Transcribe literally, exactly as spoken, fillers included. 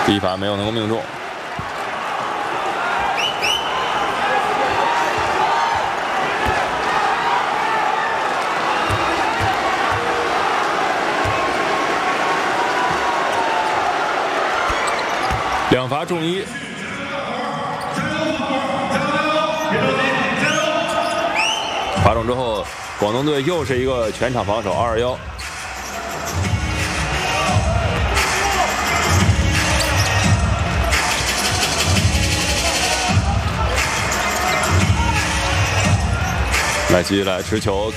一罚没有能够命中。 两罚中一，罚中之后，广东队又是一个全场防守二二幺。来，继续来持球。